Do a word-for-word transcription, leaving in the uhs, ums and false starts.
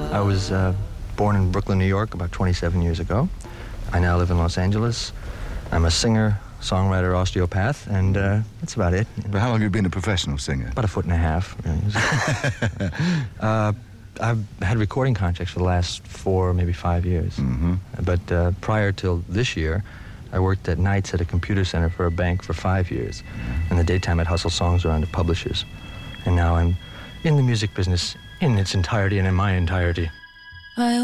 I was uh, born in Brooklyn, New York about twenty-seven years ago. I now live in Los Angeles. I'm a singer, songwriter, osteopath, and uh, that's about it. But how long have you been a professional singer? About a foot and a half, really. uh, I've had recording contracts for the last four, maybe five years. Mm-hmm. But uh, prior till this year, I worked at nights at a computer center for a bank for five years. In the daytime, I'd hustle songs around to publishers. And now I'm in the music business in its entirety and in my entirety. I